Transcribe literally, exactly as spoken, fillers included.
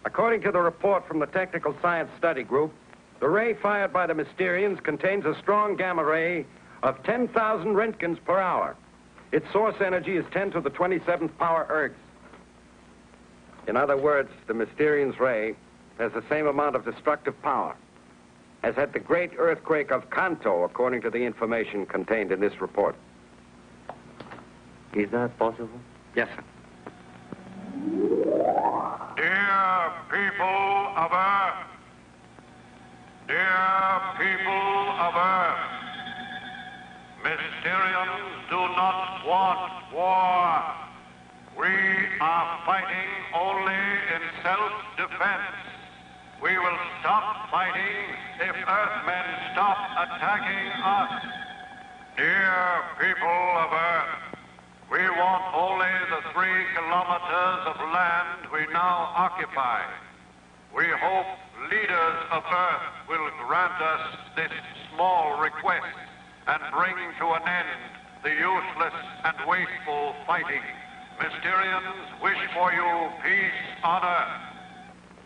According to the report from the Technical Science Study Group, the ray fired by the Mysterians contains a strong gamma ray of ten thousand Roentgens per hour. Its source energy is ten to the twenty-seventh power ergs. In other words, the Mysterian's ray has the same amount of destructive power as had the great earthquake of Kanto, according to the information contained in this report. Is that possible? Yes, sir. Dear people of Earth, dear people of Earth, Mysterians do not want war. We are fighting only in self-defense. We will stop fighting if Earthmen stop attacking us. Dear people of Earth, we want only the three kilometers of land we now occupy. We hope leaders of Earth will grant us this small request and bring to an end the useless and wasteful fighting. Mysterians wish for you peace on Earth.